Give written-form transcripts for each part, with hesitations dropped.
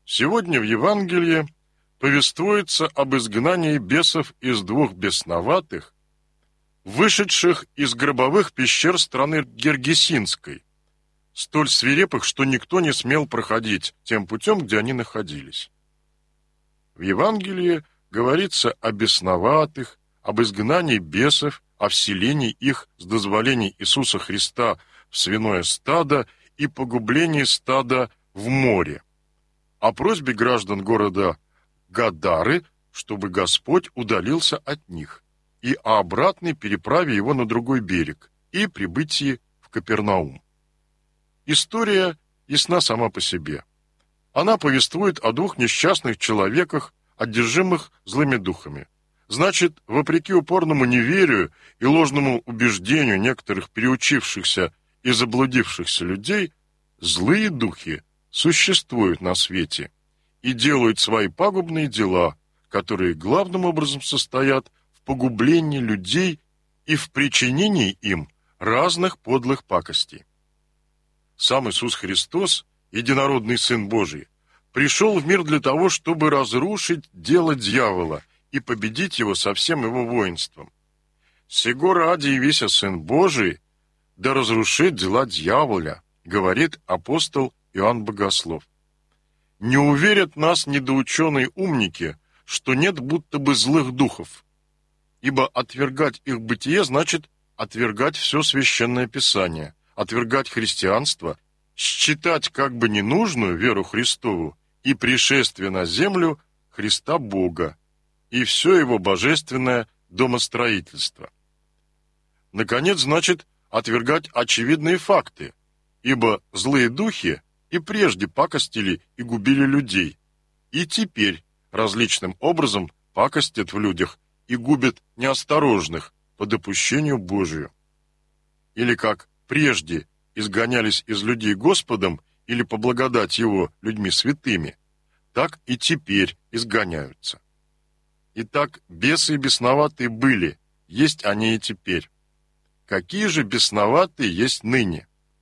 Сегодня в Евангелии повествуется об изгнании бесов из двух бесноватых, вышедших из гробовых пещер страны Гергесинской, столь свирепых, что никто не смел проходить тем путем, где они находились. В Евангелии говорится о бесноватых, об изгнании бесов, о вселении их с дозволения Иисуса Христа в свиное стадо и погублении стада в море, о просьбе граждан города Гадары, чтобы Господь удалился от них, и о обратной переправе его на другой берег и прибытии в Капернаум. История ясна сама по себе. Она повествует о двух несчастных человеках, одержимых злыми духами. Значит, вопреки упорному неверию и ложному убеждению некоторых переучившихся и заблудившихся людей, злые духи существуют на свете и делают свои пагубные дела, которые главным образом состоят в погублении людей и в причинении им разных подлых пакостей. Сам Иисус Христос, единородный Сын Божий, пришел в мир для того, чтобы разрушить дело дьявола и победить его со всем его воинством. «Сего ради явися Сын Божий, да разрушит дела дьяволя», говорит апостол Иоанн Богослов. Не уверят нас недоученые умники, что нет будто бы злых духов, ибо отвергать их бытие значит отвергать все священное писание, отвергать христианство, считать как бы ненужную веру Христову и пришествие на землю Христа Бога и все его божественное домостроительство. Наконец, значит отвергать очевидные факты, ибо злые духи и прежде пакостили и губили людей, и теперь различным образом пакостят в людях и губят неосторожных по допущению Божию. Или как прежде изгонялись из людей Господом или по благодати Его людьми святыми, так и теперь изгоняются. Итак, бесы бесноватые были, есть они и теперь. Какие же бесноватые есть ныне?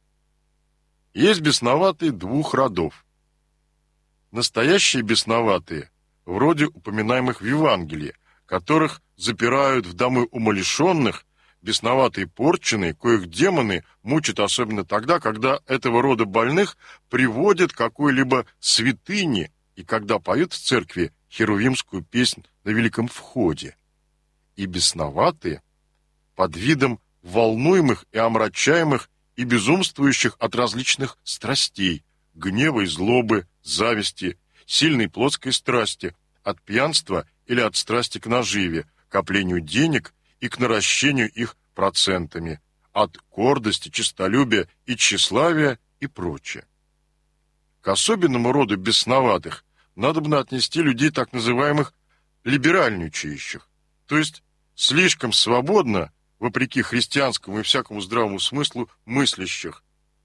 Есть бесноватые двух родов. Настоящие бесноватые, вроде упоминаемых в Евангелии, которых запирают в домы умалишенных, бесноватые порченые, коих демоны мучат особенно тогда, когда этого рода больных приводят к какой-либо святыне и когда поют в церкви херувимскую песнь на великом входе. И бесноватые, под видом волнуемых и омрачаемых и безумствующих от различных страстей, гнева и злобы, зависти, сильной плотской страсти, от пьянства или от страсти к наживе, коплению денег и к наращению их процентами, от гордости, честолюбия и тщеславия и прочее. К особенному роду бесноватых надобно отнести людей так называемых либеральничающих, то есть слишком свободно, вопреки христианскому и всякому здравому смыслу, мыслящих,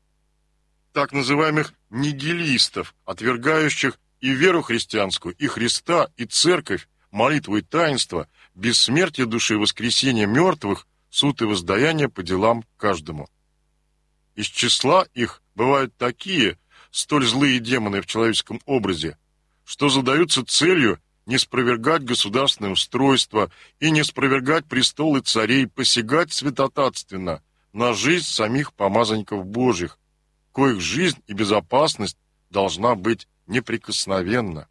так называемых нигилистов, отвергающих и веру христианскую, и Христа, и церковь, молитву и таинство, бессмертие души, воскресение мертвых, суд и воздаяние по делам каждому. Из числа их бывают такие, столь злые демоны в человеческом образе, что задаются целью не спровергать государственное устройство и не спровергать престолы царей, посягать святотатственно на жизнь самих помазанников Божьих, коих жизнь и безопасность должна быть неприкосновенна.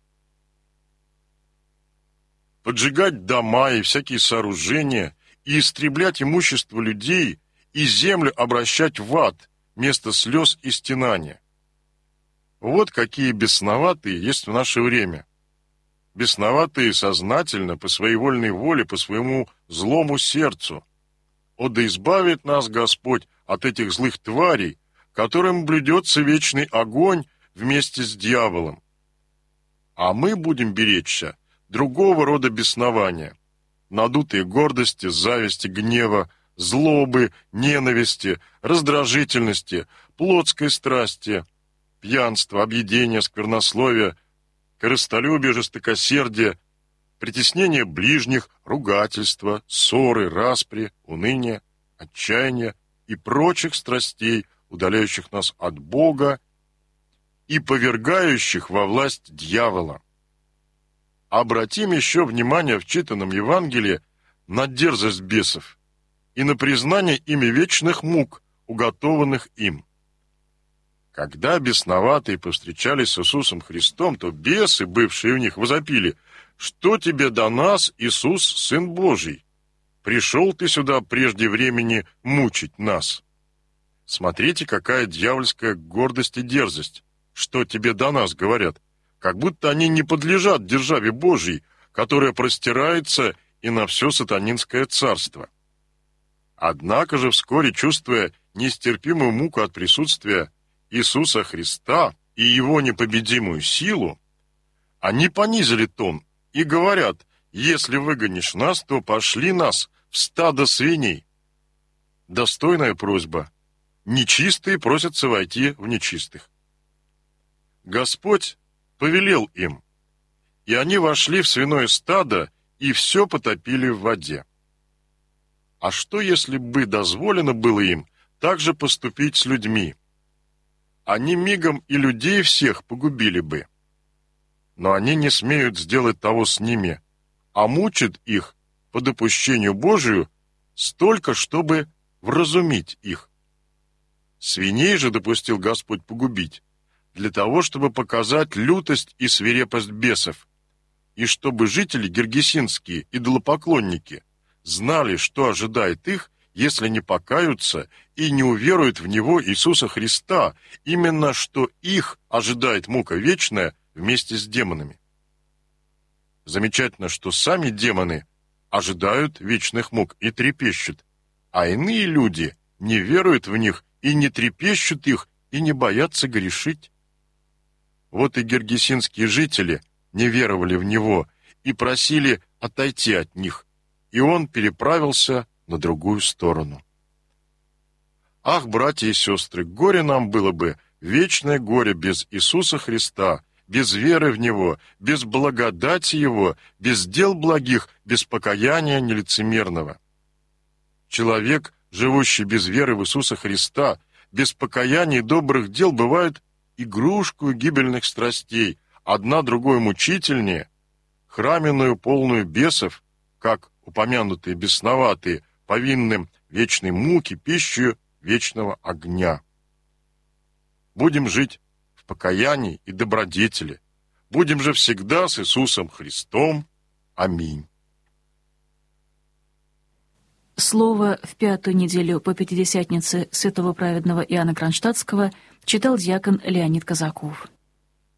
Поджигать дома и всякие сооружения и истреблять имущество людей и землю обращать в ад, место слез и стенания. Вот какие бесноватые есть в наше время. Бесноватые сознательно, по своей вольной воле, по своему злому сердцу. О, да избавит нас Господь от этих злых тварей, которым блюдется вечный огонь вместе с дьяволом. А мы будем беречься другого рода беснования, надутые гордости, зависти, гнева, злобы, ненависти, раздражительности, плотской страсти, пьянства, объедения, сквернословия, корыстолюбие, жестокосердие, притеснение ближних, ругательства, ссоры, распри, уныние, отчаяние и прочих страстей, удаляющих нас от Бога и повергающих во власть дьявола. Обратим еще внимание в читанном Евангелии на дерзость бесов и на признание ими вечных мук, уготованных им. Когда бесноватые повстречались с Иисусом Христом, то бесы, бывшие у них, возопили: «Что тебе до нас, Иисус, Сын Божий? Пришел ты сюда прежде времени мучить нас». Смотрите, какая дьявольская гордость и дерзость. «Что тебе до нас?» говорят, как будто они не подлежат державе Божьей, которая простирается и на все сатанинское царство. Однако же вскоре, чувствуя нестерпимую муку от присутствия Иисуса Христа и Его непобедимую силу, они понизили тон и говорят: «Если выгонишь нас, то пошли нас в стадо свиней». Достойная просьба. Нечистые просятся войти в нечистых. Господь повелел им, и они вошли в свиное стадо и все потопили в воде. А что, если бы дозволено было им так же поступить с людьми? Они мигом и людей всех погубили бы. Но они не смеют сделать того с ними, а мучат их по допущению Божию столько, чтобы вразумить их. Свиней же допустил Господь погубить, для того, чтобы показать лютость и свирепость бесов, и чтобы жители гергесинские, идолопоклонники, знали, что ожидает их, если не покаются и не уверуют в Него, Иисуса Христа, именно что их ожидает мука вечная вместе с демонами. Замечательно, что сами демоны ожидают вечных мук и трепещут, а иные люди не веруют в них и не трепещут их, и не боятся грешить. Вот и гергесинские жители не веровали в Него и просили отойти от них, и Он переправился на другую сторону. Ах, братья и сестры, горе нам было бы, вечное горе без Иисуса Христа, без веры в Него, без благодати Его, без дел благих, без покаяния нелицемерного. Человек, живущий без веры в Иисуса Христа, без покаяния и добрых дел, бывает игрушку гибельных страстей, одна другой мучительнее, храменную полную бесов, как упомянутые бесноватые, повинным вечной муки, пищу вечного огня. Будем жить в покаянии и добродетели. Будем же всегда с Иисусом Христом. Аминь. Слово в пятую неделю по Пятидесятнице святого праведного Иоанна Кронштадтского читал диакон Леонид Казаков.